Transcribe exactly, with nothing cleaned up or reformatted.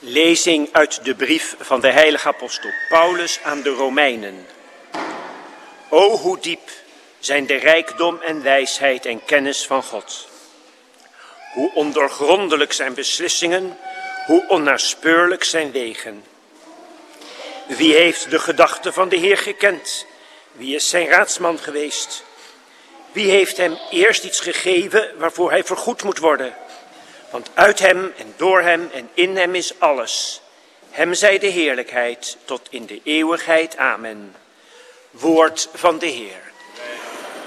Lezing uit de brief van de heilige apostel Paulus aan de Romeinen. O, hoe diep zijn de rijkdom en wijsheid en kennis van God. Hoe ondoorgrondelijk zijn beslissingen, hoe onnaspeurlijk zijn wegen. Wie heeft de gedachten van de Heer gekend? Wie is zijn raadsman geweest? Wie heeft hem eerst iets gegeven waarvoor hij vergoed moet worden? Want uit hem en door hem en in hem is alles. Hem zij de heerlijkheid tot in de eeuwigheid. Amen. Woord van de Heer.